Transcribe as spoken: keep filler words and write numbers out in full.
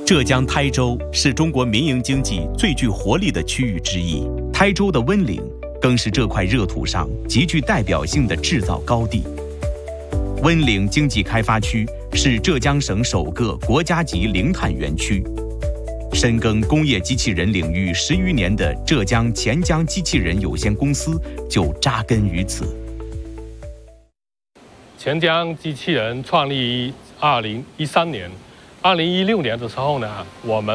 浙江台州是中国民营经济最具活力的区域之一，台州的温岭更是这块热土上极具代表性的制造高地。温岭经济开发区是浙江省首个国家级零碳园区，深耕工业机器人领域十余年的浙江钱江机器人有限公司就扎根于此。 钱江机器人创立于二零一三年，二零一六年的时候呢，我们